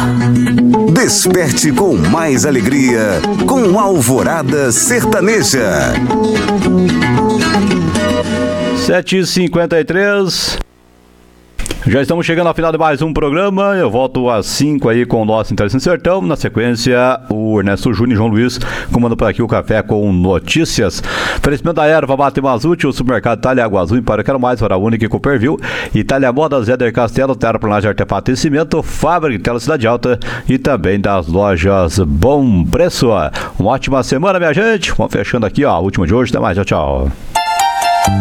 Desperte com mais alegria com Alvorada Sertaneja. 7h53. Já estamos chegando ao final de mais um programa. Eu volto às 5 aí com o nosso Interessante Sertão. Na sequência, o Ernesto Júnior e João Luiz comandam por aqui o Café com Notícias. Oferecimento da Erva Mate Mazute, o Supermercado Itália Água Azul, Empório Quero Mais, Hora Única e Cooperville, Itália Modas, Éder Castelo, Terraplanagem, Artefato e Cimento, Fábrica de Tela Cidade Alta e também das lojas Bom Preço. Uma ótima semana, minha gente. Vamos fechando aqui, ó, a última de hoje. Até mais, tchau, tchau.